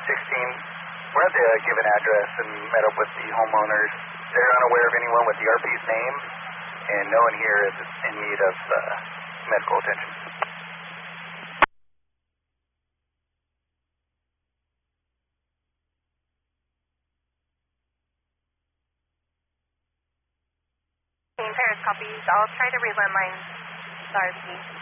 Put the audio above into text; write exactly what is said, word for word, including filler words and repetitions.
sixteen. We're at the given address and met up with the homeowners. They're unaware of anyone with the R P's name, and no one here is in need of uh, medical attention. Paris copies. I'll try to relay mine. Sorry, please.